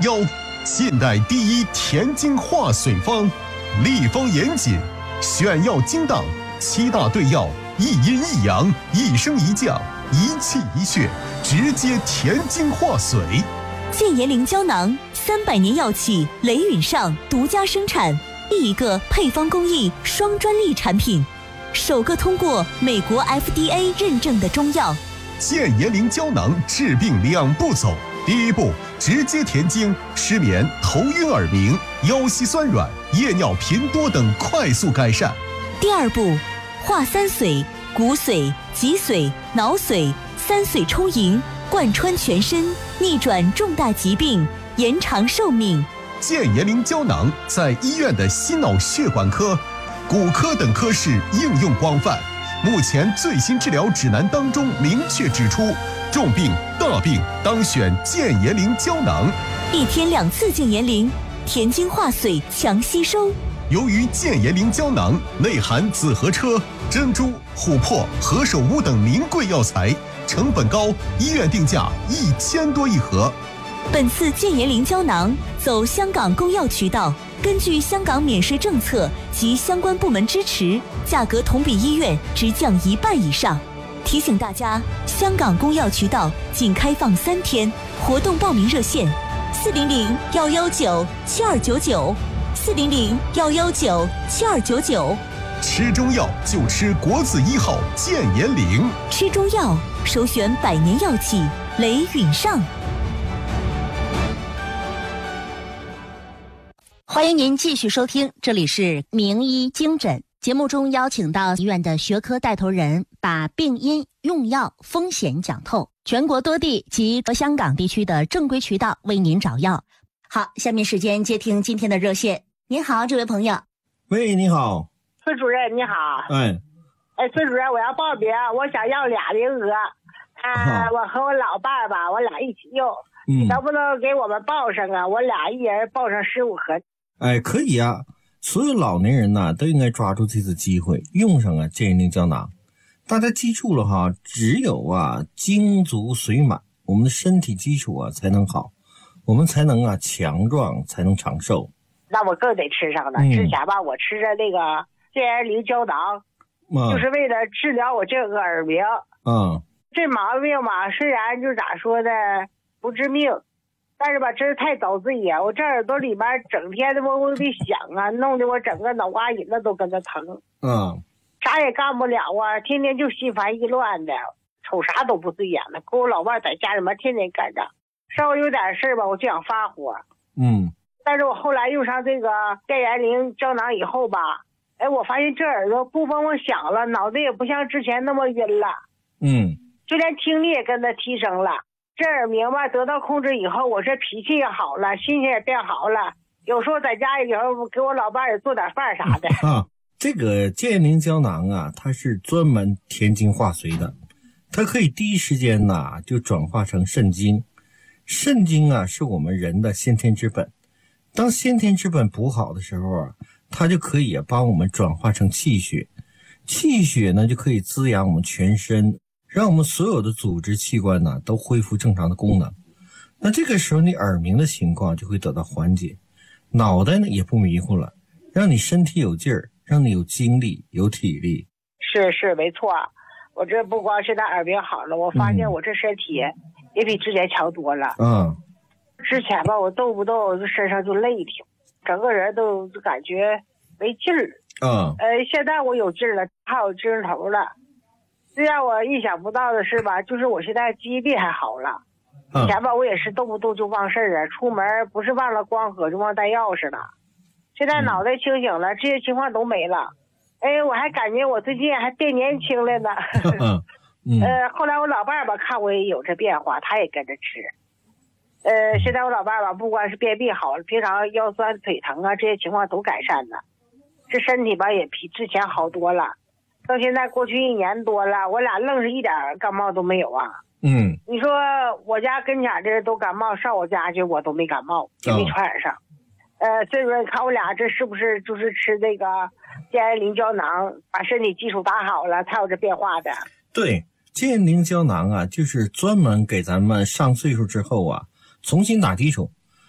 腰，现代第一填精化髓方，立方严谨，选药精当，7大对药，一阴一阳，一升一降，一气一血，直接填精化髓。 健颜灵胶囊300年药企雷允上独家生产，一个配方工艺双专利产品，首个通过美国 FDA 认证的中药。 健颜灵胶囊治病2步走，第1步，直接填精，失眠、头晕耳鸣、腰膝酸软、夜尿频多等快速改善。 第2步，化3髓、骨髓、脊髓、脑髓，3髓充盈，贯穿全身，逆转重大疾病，延长寿命。 健颜灵胶囊在医院的心脑血管科、骨科等科室应用广泛。目前最新治疗指南当中明确指出，重病大病当选健颜灵胶囊。 1天2次健颜灵，填精化髓，强吸收。 由于健颜灵胶囊内含紫河车、珍珠、琥珀、何首乌等名贵药材，成本高，医院定价1000多一盒。 本次健颜灵胶囊走香港公药渠道，根据香港免税政策及相关部门支持，价格同比医院直降1半以上。提醒大家，香港公药渠道仅开放3天，活动报名热线400-119-7299，400-119-7299。 吃中药就吃国字1号健颜灵， 吃中药首选100年药企雷允上。 欢迎您继续收听，这里是名医精诊。节目中邀请到医院的学科带头人，把病因、用药、风险讲透，全国多地及香港地区的正规渠道为您找药。好，下面时间接听今天的热线。您好，这位朋友。 喂，你好。 孙主任你好。孙主任，我要报名，我想要2名额。我和我老伴儿吧，我俩一起用，你能不能给我们报上啊？我俩一人报上15盒。 可以啊，所有老年人呢都应该抓住这次机会，用上健颜灵胶囊。大家记住了哈，只有精足髓满，我们的身体基础才能好，我们才能强壮，才能长寿。 那我更得吃上了。之前吧，我吃着那个健颜灵胶囊，就是为了治疗我这个耳鸣。这毛病嘛，虽然就咋说呢，不致命，但是吧，真是太遭罪呀！我这耳朵里面整天的嗡嗡的响啊，弄得我整个脑瓜隐子都跟着疼。啥也干不了啊，天天就心烦意乱的，瞅啥都不对眼了。跟我老伴在家里面天天跟着，稍微有点事吧，我就想发火。但是我后来用上这个健颜灵胶囊以后吧，我发现这耳朵不嗡嗡响了，脑子也不像之前那么晕了。就连听力也跟着提升了。这耳鸣吧得到控制以后，我这脾气也好了，心情也变好了。有时候在家里头给我老伴也做点饭啥的。 这个健颜灵胶囊它是专门填精化髓的，它可以第一时间就转化成肾精。肾精是我们人的先天之本，当先天之本补好的时候它就可以帮我们转化成气血，气血呢就可以滋养我们全身，让我们所有的组织器官都恢复正常的功能。那这个时候你耳鸣的情况就会得到缓解，脑袋呢也不迷糊了，让你身体有劲儿，让你有精力有体力。 是没错，我这不光现在耳鸣好了，我发现我这身体也比之前强多了。之前吧，我动不动身上就累挺，整个人都感觉没劲儿。现在我有劲儿了，还有精神头了。最让我意想不到的是吧，就是我现在记忆力还好了。以前吧，我也是动不动就忘事儿出门不是忘了光盒就忘带钥匙了。现在脑袋清醒了，这些情况都没了。我还感觉我最近还变年轻了呢。后来我老伴儿吧看我也有这变化，他也跟着吃。现在我老伴儿吧，不光是便秘好了，平常腰酸腿疼这些情况都改善了，这身体吧也比之前好多了。到现在过去1年多了，我俩愣是一点感冒都没有啊。你说我家跟前的人都感冒，上我家去我都没感冒，也没传染上。所以说你看我俩这是不是就是吃那个健颜灵胶囊，把身体基础打好了才有这变化的？ 对，健颜灵胶囊就是专门给咱们上岁数之后重新打基础，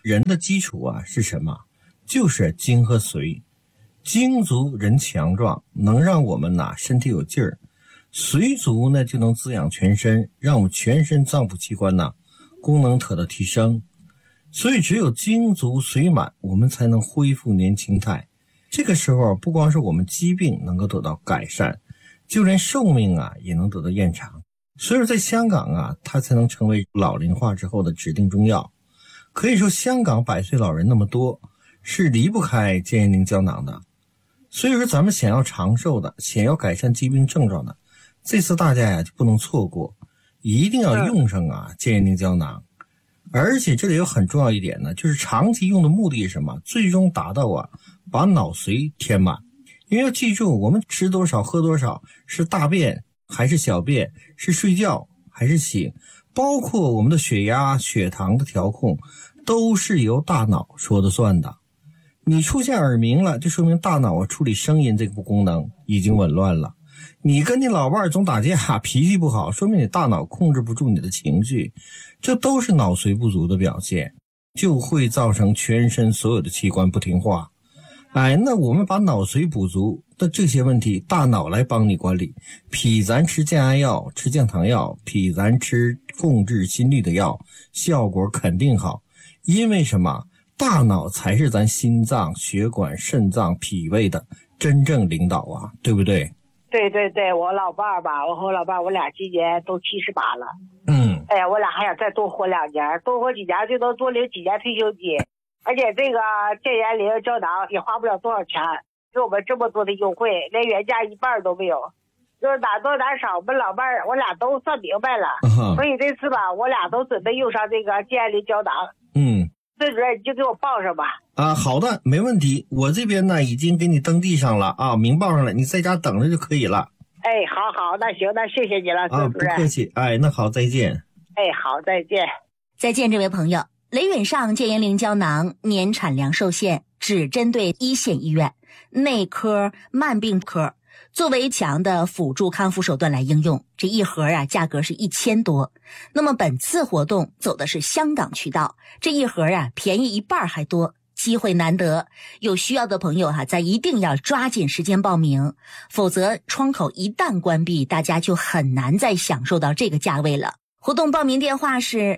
人的基础啊是什么？就是精和髓。精足人强壮，能让我们身体有劲儿；髓足呢就能滋养全身，让我们全身脏腑器官功能得到提升。所以只有精足髓满，我们才能恢复年轻态。这个时候不光是我们疾病能够得到改善，就连寿命也能得到延长。所以说在香港它才能成为老龄化之后的指定中药。可以说香港100岁老人那么多，是离不开健叶灵胶囊的。所以说咱们想要长寿的，想要改善疾病症状的，这次大家就不能错过，一定要用上健叶灵胶囊。而且这里有很重要一点呢，就是长期用的目的是什么？最终达到把脑髓填满。因为要记住，我们吃多少喝多少，是大便还是小便，是睡觉还是醒，包括我们的血压血糖的调控，都是由大脑说了算的。你出现耳鸣了，就说明大脑处理声音这个功能已经紊乱了。你跟你老伴总打架，脾气不好，说明你大脑控制不住你的情绪，这都是脑髓不足的表现，就会造成全身所有的器官不听话。那我们把脑髓补足的这些问题，大脑来帮你管理。脾咱吃降压药，吃降糖药，脾咱吃控制心率的药，效果肯定好。因为什么？大脑才是咱心脏、血管、肾脏、脾胃的真正领导对不对？ 对对对，我老伴儿吧，我和我老伴儿，我俩今年都78了。哎呀，我俩还想再多活2年，多活几年就能多领几年退休金。而且这个健叶灵胶囊也花不了多少钱，给我们这么多的优惠，连原价1半都没有。就是哪多哪少，我们老伴儿我俩都算明白了。所以这次吧，我俩都准备用上这个健叶灵胶囊。孙主任，你就给我报上吧。 好的，没问题。我这边呢已经给你登记上了明报上了，你在家等着就可以了。 哎，好，那行，那谢谢你了，孙主任。 不客气。那好，再见。 哎，好，再见。 再见，这位朋友。雷允上健叶灵胶囊年产量受限，只针对1线医院、内科、慢病科，作为强的辅助康复手段来应用。这一盒价格是1000多。那么本次活动走的是香港渠道，这一盒便宜1半还多，机会难得，有需要的朋友咱一定要抓紧时间报名，否则窗口一旦关闭，大家就很难再享受到这个价位了。活动报名电话是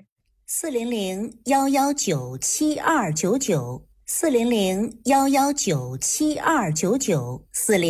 400-119-7299 400-119-7299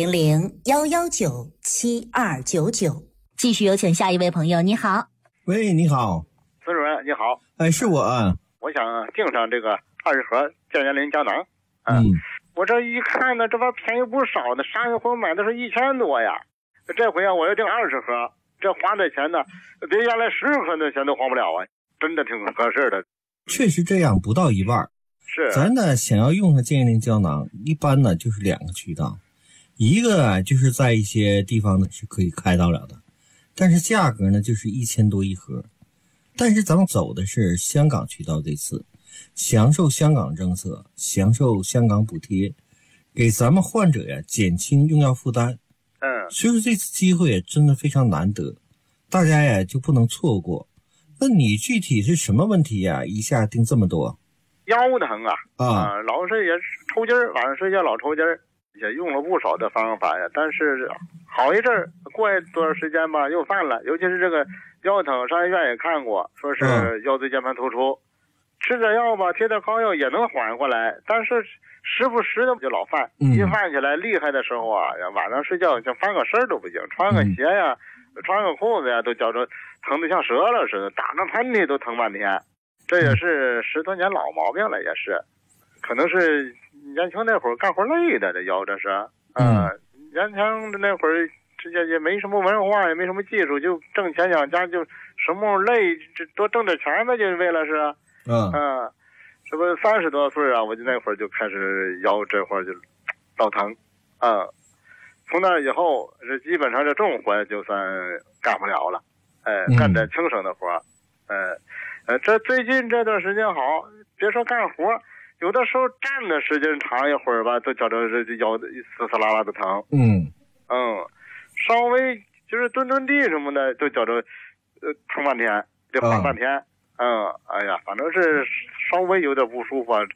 400-119-7299。继续有请下一位朋友。你好。 喂，你好。 孙主任你好。 是我我想订上这个20盒健叶灵胶囊。我这一看呢，这玩意便宜不少的，上一回买的是1000多呀，这回我要订20盒，这花的钱呢比原来10盒的钱都花不了真的挺合适的。 确实这样，不到1半。 是咱呢想要用上健叶灵胶囊，一般呢就是2个渠道，一个就是在一些地方呢是可以开到了的，但是价格呢就是1000多一盒。但是咱们走的是香港渠道，这次享受香港政策，享受香港补贴，给咱们患者减轻用药负担。所以说这次机会也真的非常难得，大家就不能错过。那你具体是什么问题一下订这么多？ 腰疼老是也抽筋儿，晚上睡觉老抽筋儿，也用了不少的方法但是好一阵儿，过一段时间吧又犯了。尤其是这个腰疼，上医院也看过，说是腰椎间盘突出，吃点药吧，贴点膏药也能缓过来，但是时不时的就老犯。一犯起来厉害的时候晚上睡觉就翻个身都不行，穿个鞋穿个裤子都觉着疼得像折了似的，打个喷嚏都疼半天。这也是10多年老毛病了，也是可能是年轻那会儿干活累的，这腰这是年轻的那会儿直接也没什么文化，也没什么技术，就挣钱养家，就什么累这多挣点钱呗，就是为了是这不30多岁我就那会儿就开始腰这块就老疼从那以后这基本上这重活就算干不了了，干点轻省的活这最近这段时间好，别说干活，有的时候站的时间长一会儿吧，都觉着这腰撕撕拉拉的疼。稍微就是蹲地什么的，都觉着疼半天，得缓半天。哎呀，反正是稍微有点不舒服啊，